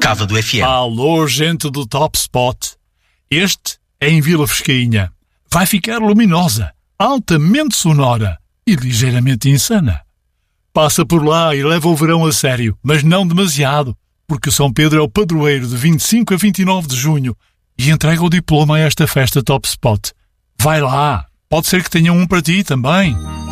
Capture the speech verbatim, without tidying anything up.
oitava do F M. Alô, gente do Top Spot. Este é em Vila Frescainha. Vai ficar luminosa, altamente sonora e ligeiramente insana. Passa por lá e leva o verão a sério, mas não demasiado, porque São Pedro é o padroeiro de vinte e cinco a vinte e nove de junho e entrega o diploma a esta festa Top Spot. Vai lá, pode ser que tenha um para ti também.